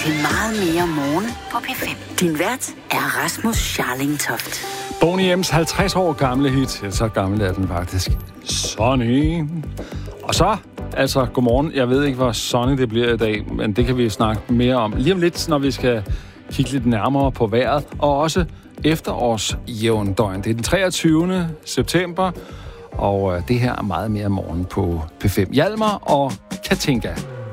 til Meget mere morgen på P5. Din vært er Rasmus Scharling-Toft. Boney M's 50 år gamle hit. Ja, så gammel er den faktisk. Sunny. Og så, altså, godmorgen. Jeg ved ikke, hvor sunny det bliver i dag, men det kan vi snakke mere om lige om lidt, når vi skal kigge lidt nærmere på vejret. Og også efterårsjævndøgn. Det er den 23. september, og det her er meget mere morgen på P5. Hjalmar og Katinka.